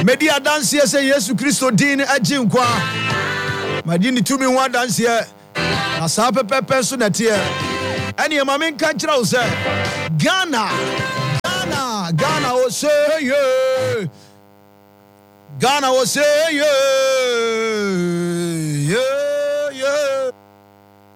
Media dance here say Yesu Christo din agye nkwa. Madini tumi ho dance here. Asa pepepe so na tie. Ene e mame nka kira wo say Ghana o say yeah. Ghana o say yeah.